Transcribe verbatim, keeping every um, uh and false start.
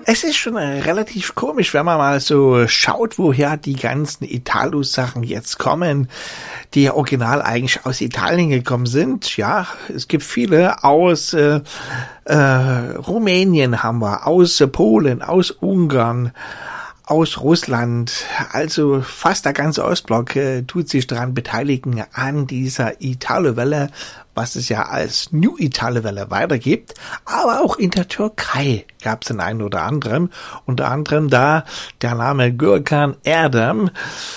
Es ist schon relativ komisch, wenn man mal so schaut, woher die ganzen Italo-Sachen jetzt kommen, die ja original eigentlich aus Italien gekommen sind. Ja, es gibt viele aus äh, äh, Rumänien haben wir, aus äh, Polen, aus Ungarn, aus Russland, also fast der ganze Ostblock äh, tut sich daran beteiligen an dieser Italo-Welle, was es ja als New Italo-Welle weitergibt. Aber auch in der Türkei gab es den einen oder anderen, unter anderem da der Name Gürkan Erdem.